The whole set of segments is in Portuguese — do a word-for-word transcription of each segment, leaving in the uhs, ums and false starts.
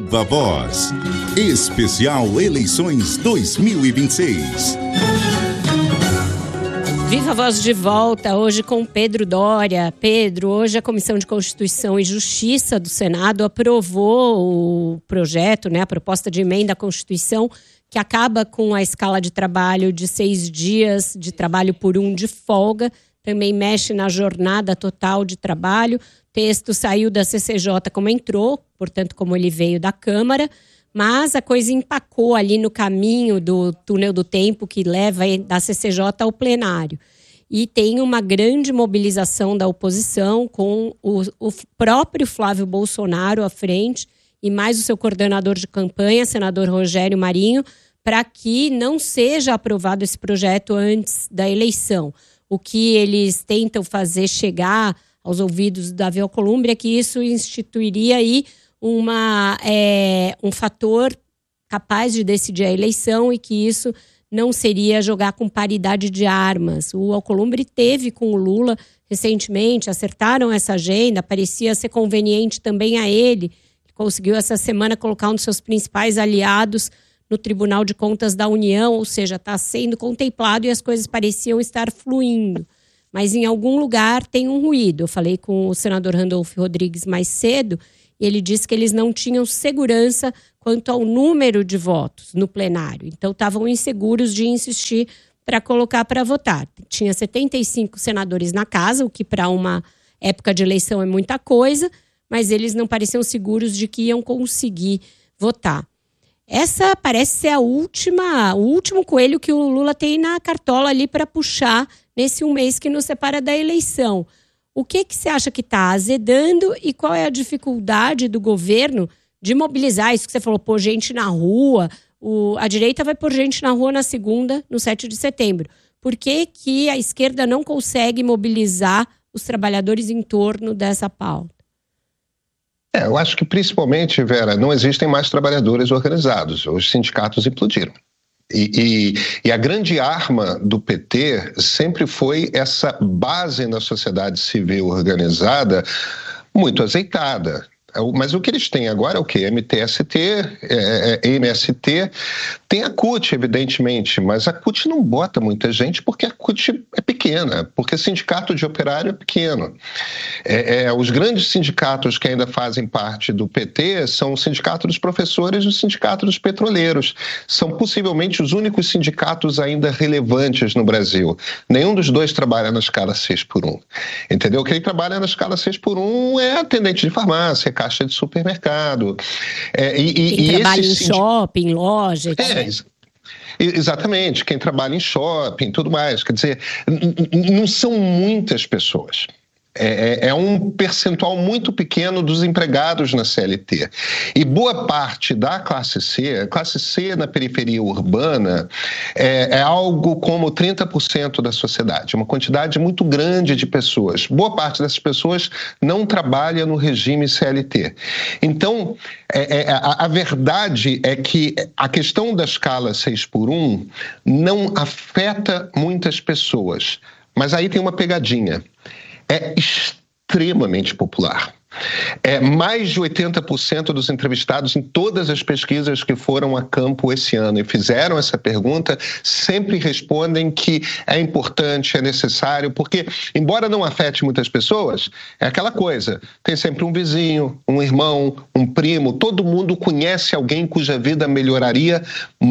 Viva Voz. Especial Eleições dois mil e vinte e seis. Viva Voz de volta, hoje com Pedro Doria. Pedro, hoje a Comissão de Constituição e Justiça do Senado aprovou o projeto, né, a proposta de emenda à Constituição, que acaba com a escala de trabalho de seis dias de trabalho por um de folga. Também mexe na jornada total de trabalho. O texto saiu da C C J como entrou, portanto, como ele veio da Câmara. Mas a coisa empacou ali no caminho do túnel do tempo que leva da C C J ao plenário. E tem uma grande mobilização da oposição com o, o próprio Flávio Bolsonaro à frente e mais o seu coordenador de campanha, senador Rogério Marinho, para que não seja aprovado esse projeto antes da eleição. O que eles tentam fazer chegar aos ouvidos do Davi Alcolumbre é que isso instituiria aí Uma, é, um fator capaz de decidir a eleição e que isso não seria jogar com paridade de armas. O Alcolumbre teve com o Lula recentemente, acertaram essa agenda, parecia ser conveniente também a ele. Ele conseguiu essa semana colocar um dos seus principais aliados no Tribunal de Contas da União, ou seja, está sendo contemplado e as coisas pareciam estar fluindo. Mas em algum lugar tem um ruído. Eu falei com o senador Randolfo Rodrigues mais cedo. Ele disse que eles não tinham segurança quanto ao número de votos no plenário. Então, estavam inseguros de insistir para colocar para votar. Tinha setenta e cinco senadores na casa, o que para uma época de eleição é muita coisa, mas eles não pareciam seguros de que iam conseguir votar. Essa parece ser a última, o último coelho que o Lula tem na cartola ali para puxar nesse um mês que nos separa da eleição. O que que você acha que está azedando e qual é a dificuldade do governo de mobilizar isso que você falou, pôr gente na rua? O, a direita vai pôr gente na rua na segunda, no sete de setembro. Por que que a esquerda não consegue mobilizar os trabalhadores em torno dessa pauta? É, eu acho que principalmente, Vera, não existem mais trabalhadores organizados. Os sindicatos implodiram. E, e, e a grande arma do P T sempre foi essa base na sociedade civil organizada muito azeitada. Mas o que eles têm agora é o quê? M T S T, é, é, M S T, tem a C U T, evidentemente, mas a C U T não bota muita gente porque a C U T é pequena, porque sindicato de operário é pequeno. É, é, os grandes sindicatos que ainda fazem parte do P T são o sindicato dos professores e o sindicato dos petroleiros. São possivelmente os únicos sindicatos ainda relevantes no Brasil. Nenhum dos dois trabalha na escala seis por um. Entendeu? Quem trabalha na escala seis por um é atendente de farmácia, caixa de supermercado. É, e, Quem e trabalha em sindic... shopping, loja... É, ex- exatamente. Quem trabalha em shopping, tudo mais. Quer dizer, n- n- não são muitas pessoas. É, é um percentual muito pequeno dos empregados na C L T. E boa parte da classe C, a classe C na periferia urbana, é, é algo como trinta por cento da sociedade, uma quantidade muito grande de pessoas. Boa parte dessas pessoas não trabalha no regime C L T. Então, é, é, a, a verdade é que a questão da escala seis por um não afeta muitas pessoas. Mas aí tem uma pegadinha. É extremamente popular. É, mais de oitenta por cento dos entrevistados em todas as pesquisas que foram a campo esse ano e fizeram essa pergunta, sempre respondem que é importante, é necessário, porque, embora não afete muitas pessoas, é aquela coisa, tem sempre um vizinho, um irmão, um primo, todo mundo conhece alguém cuja vida melhoraria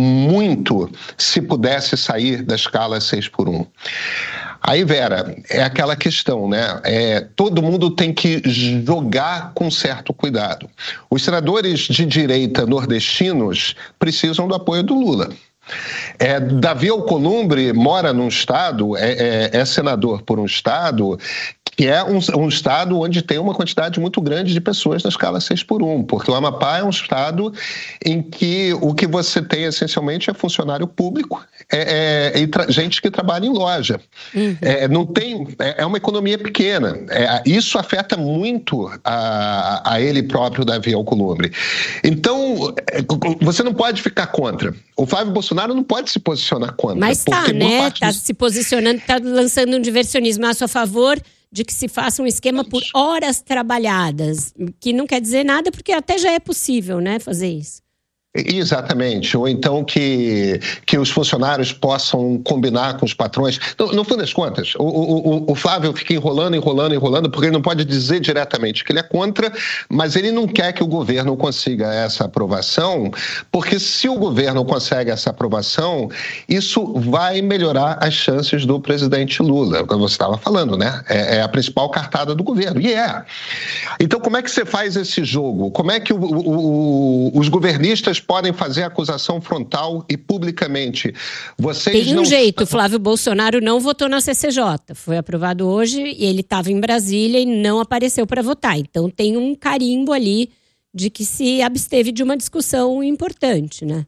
muito se pudesse sair da escala seis por um. Aí, Vera, é aquela questão, né? É, todo mundo tem que jogar com certo cuidado. Os senadores de direita nordestinos precisam do apoio do Lula. É, Davi Alcolumbre mora num estado, é, é, é senador por um estado que é um, um estado onde tem uma quantidade muito grande de pessoas na escala seis por um, porque o Amapá é um estado em que o que você tem essencialmente é funcionário público é, é, e tra- gente que trabalha em loja. Uhum. É, não tem, é, é uma economia pequena. É, isso afeta muito a, a ele próprio, Davi Alcolumbre. Então, você não pode ficar contra. O Flávio Bolsonaro não pode se posicionar contra. Mas tá, né? Tá dos... se posicionando, tá lançando um diversionismo a seu favor, de que se faça um esquema por horas trabalhadas, que não quer dizer nada, porque até já é possível, né, fazer isso. Exatamente, ou então que, que os funcionários possam combinar com os patrões. No, no fim das contas, o, o, o Flávio fica enrolando, enrolando, enrolando, porque ele não pode dizer diretamente que ele é contra, mas ele não quer que o governo consiga essa aprovação, porque se o governo consegue essa aprovação, isso vai melhorar as chances do presidente Lula, como você estava falando, né? É, é a principal cartada do governo, e é. Então, como é que você faz esse jogo? Como é que o, o, o, os governistas podem fazer acusação frontal e publicamente? Vocês Tem um não... jeito, Flávio Bolsonaro não votou na C C J, foi aprovado hoje e ele estava em Brasília e não apareceu para votar. Então tem um carimbo ali de que se absteve de uma discussão importante, né?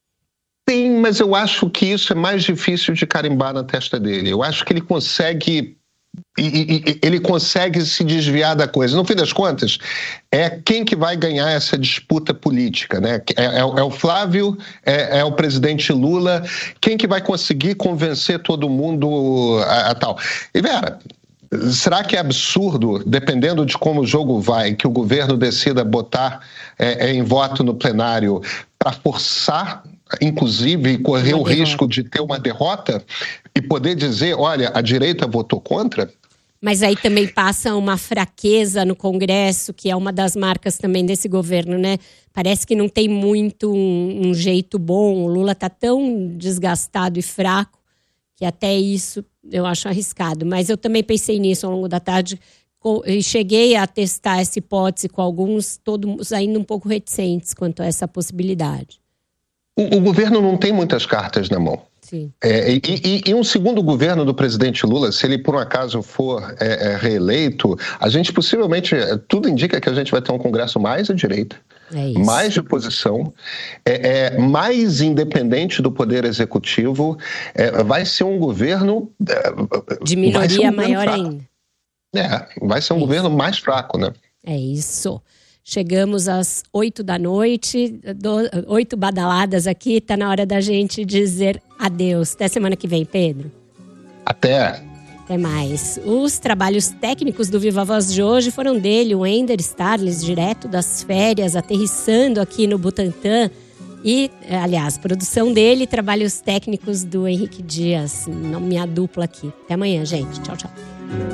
Sim, mas eu acho que isso é mais difícil de carimbar na testa dele. Eu acho que ele consegue... E, e, ele consegue se desviar da coisa. No fim das contas, é quem que vai ganhar essa disputa política, né? É, é, é o Flávio, é, é o presidente Lula, quem que vai conseguir convencer todo mundo a, a tal. E Vera, será que é absurdo, dependendo de como o jogo vai, que o governo decida botar é, é, em voto no plenário para forçar, inclusive, correr o risco de ter uma derrota e poder dizer, olha, a direita votou contra? Mas aí também passa uma fraqueza no Congresso, que é uma das marcas também desse governo, né? Parece que não tem muito um, um jeito bom. O Lula está tão desgastado e fraco que até isso eu acho arriscado. Mas eu também pensei nisso ao longo da tarde e cheguei a testar essa hipótese com alguns, todos ainda um pouco reticentes quanto a essa possibilidade. O, o governo não tem muitas cartas na mão. É, e, e, e um segundo governo do presidente Lula, se ele por um acaso for é, é, reeleito, a gente possivelmente, tudo indica que a gente vai ter um Congresso mais à direita, é mais de oposição, é, é, mais independente do Poder Executivo, é, vai ser um governo... É, de minoria um maior fraco. ainda. É, vai ser um é governo isso. mais fraco, né? É isso. Chegamos às oito da noite, do, oito badaladas aqui, tá na hora da gente dizer adeus. Até semana que vem, Pedro. Até. Até mais. Os trabalhos técnicos do Viva Voz de hoje foram dele, o Ender Starles, direto das férias, aterrissando aqui no Butantã. E, aliás, produção dele, trabalhos técnicos do Henrique Dias, minha dupla aqui. Até amanhã, gente. Tchau, tchau.